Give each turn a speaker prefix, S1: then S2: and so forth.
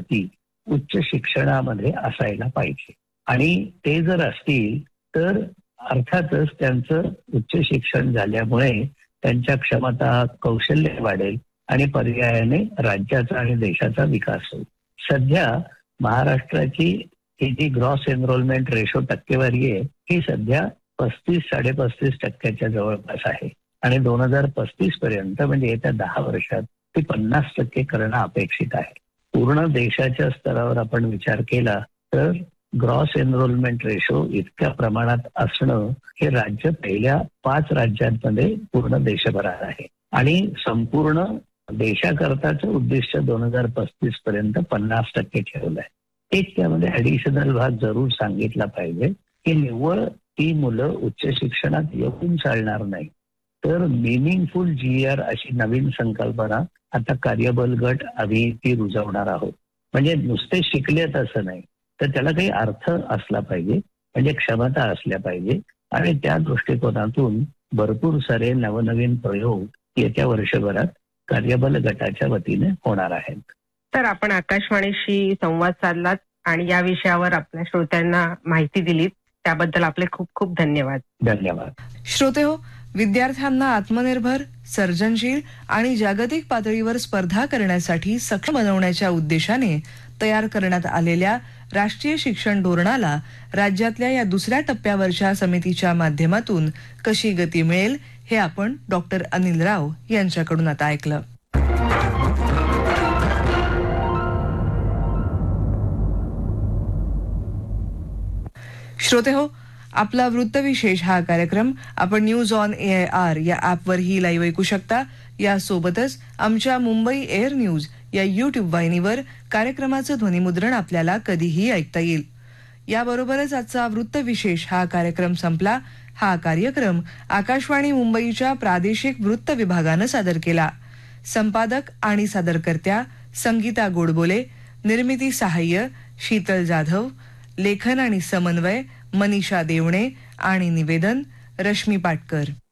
S1: पद्धती उच्च शिक्षणामध्ये असायला पाहिजे. आणि ते जर असतील तर अर्थातच त्यांचं उच्च शिक्षण झाल्यामुळे त्यांच्या क्षमता, कौशल्य वाढेल आणि पर्यायाने राज्याचा आणि देशाचा विकास होईल. सध्या महाराष्ट्राची ही जी ग्रॉस एनरोलमेंट रेशो टक्केवारी आहे ही सध्या 35-35% जवळपास आहे आणि 2035 पर्यंत म्हणजे येत्या 10 वर्षात ती 50% करणं अपेक्षित आहे. पूर्ण देशाच्या स्तरावर आपण विचार केला तर ग्रॉस एनरोलमेंट रेशो इतक्या प्रमाणात असणं हे राज्य पहिल्या 5 राज्यांमध्ये पूर्ण देशभरात आहे आणि संपूर्ण देशाकरताचं उद्दिष्ट 2035 पर्यंत 50% ठेवलं आहे. एक त्यामध्ये ऍडिशनल भाग जरूर सांगितला पाहिजे की निव्वळ ती मुलं उच्च शिक्षणात येऊन चालणार नाही तर मिनिंगफुल GR अशी नवीन संकल्पना आता कार्यबल गट आम्ही ती रुजवणार आहोत. म्हणजे नुसते शिकलेत असं नाही तर त्याला काही अर्थ असला पाहिजे, म्हणजे क्षमता असल्या पाहिजे आणि त्या दृष्टिकोनातून भरपूर सारे नवनवीन प्रयोग येत्या वर्षभरात कार्यबल गटाच्या वतीने होणार आहेत.
S2: तर आपण आकाशवाणीशी संवाद साधलात आणि या विषयावर आपल्या श्रोत्यांना माहिती दिलीत त्याबद्दल आपले खूप खूप धन्यवाद.
S1: धन्यवाद.
S3: श्रोते हो, विद्यार्थ्यांना आत्मनिर्भर, सर्जनशील आणि जागतिक पातळीवर स्पर्धा करण्यासाठी सक्षम बनवण्याच्या उद्देशाने तयार करण्यात आलेल्या राष्ट्रीय शिक्षण धोरणाला राज्यातल्या या दुसऱ्या टप्प्यावरच्या समितीच्या माध्यमातून कशी गती मिळेल हे आपण डॉक्टर अनिल राव यांच्याकडून आता ऐकलं. श्रोते हो, आपला वृत्तविशेष हा कार्यक्रम आपण न्यूज ऑन AIR या ॲपवरही लाईव्ह ऐकू शकता. यासोबतच आमच्या मुंबई एअर न्यूज या YouTube वाहिनीवर कार्यक्रमाचं ध्वनिमुद्रण आपल्याला कधीही ऐकता येईल. याबरोबरच आजचा वृत्तविशेष हा कार्यक्रम संपला. हा कार्यक्रम आकाशवाणी मुंबईच्या प्रादेशिक वृत्त विभागानं सादर केला. संपादक आणि सादरकर्त्या संगीता गोडबोले, निर्मिती सहाय्य शीतल जाधव, लेखन आणि समन्वय मनीषा देवणे आणि निवेदन रश्मी पाटकर.